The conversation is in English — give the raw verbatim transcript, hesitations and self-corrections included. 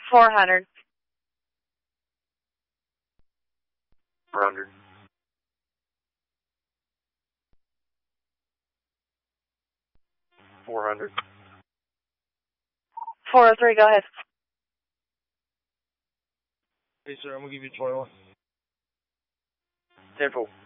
four hundred. four hundred. four hundred. four oh three, go ahead. Hey, sir, I'm going to give you twenty-one. ten four.